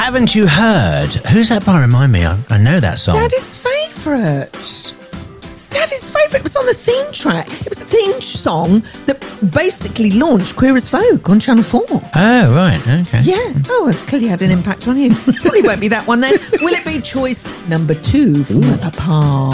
Haven't you heard? Who's that by? Remind me. I know that song. Daddy's favourite. Daddy's favourite. It was on the theme track. It was the theme song that basically launched Queer as Folk on Channel 4. Oh, right. Okay. Yeah. Oh, well, it clearly had an impact on you. Probably won't be that one then. Will it be choice number 2 from Papa?